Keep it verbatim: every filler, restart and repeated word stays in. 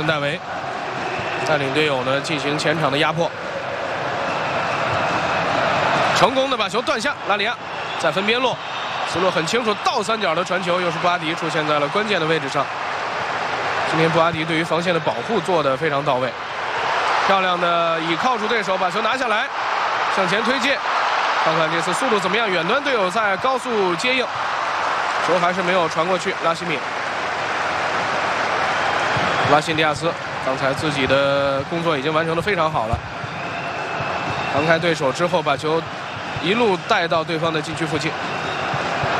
森戴维带领队友呢进行前场的压迫，成功的把球断下。拉里亚再分边路，思路很清楚，倒三角的传球，又是布阿迪出现在了关键的位置上。今天布阿迪对于防线的保护做得非常到位，漂亮的倚靠住对手把球拿下来，向前推进，看看这次速度怎么样。远端队友在高速接应，球还是没有传过去。拉希米。 拉辛迪亚斯刚才自己的工作已经完成得非常好了，扛开对手之后，把球一路带到对方的禁区附近。